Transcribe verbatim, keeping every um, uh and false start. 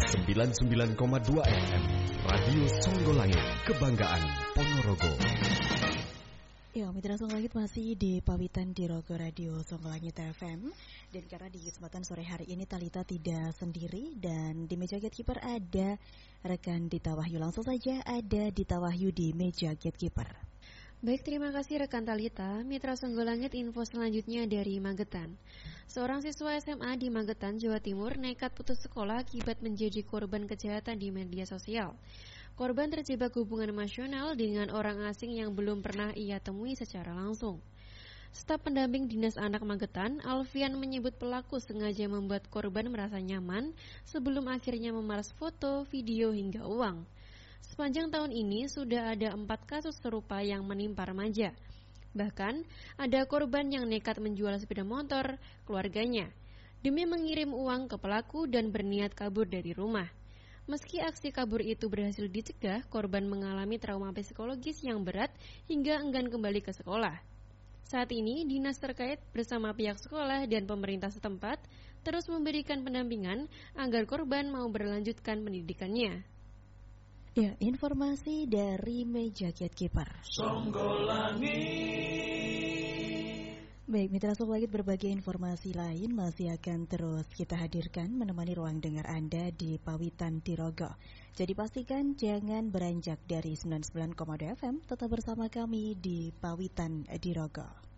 sembilan puluh sembilan koma dua F M Radio Songgolangit, kebanggaan Ponorogo. Ya, Mitra Songgolangit masih di Pawitan di Rogo Radio Songgolangit F M. Dan karena di kesempatan sore hari ini Talita tidak sendiri, dan di meja gatekeeper ada rekan Dita Wahyu. Langsung saja ada Dita Wahyu di meja gatekeeper. Baik, terima kasih rekan Talita. Mitra Songgolangit, info selanjutnya dari Magetan. Seorang siswa S M A di Magetan, Jawa Timur nekat putus sekolah akibat menjadi korban kejahatan di media sosial. Korban terjebak hubungan emosional dengan orang asing yang belum pernah ia temui secara langsung. Staf pendamping Dinas Anak Magetan, Alfian, menyebut pelaku sengaja membuat korban merasa nyaman sebelum akhirnya memeras foto, video hingga uang. Sepanjang tahun ini sudah ada empat kasus serupa yang menimpa remaja. Bahkan ada korban yang nekat menjual sepeda motor keluarganya demi mengirim uang ke pelaku dan berniat kabur dari rumah. Meski aksi kabur itu berhasil dicegah, korban mengalami trauma psikologis yang berat hingga enggan kembali ke sekolah. Saat ini, dinas terkait bersama pihak sekolah dan pemerintah setempat terus memberikan pendampingan agar korban mau berlanjutkan pendidikannya. Ya, informasi dari meja gatekeeper. Songgolangit. Baik, Mitra Songgolangit, berbagai informasi lain masih akan terus kita hadirkan menemani ruang dengar Anda di Pawitan di Rogo. Jadi pastikan jangan beranjak dari sembilan puluh sembilan koma dua F M, tetap bersama kami di Pawitan di Rogo.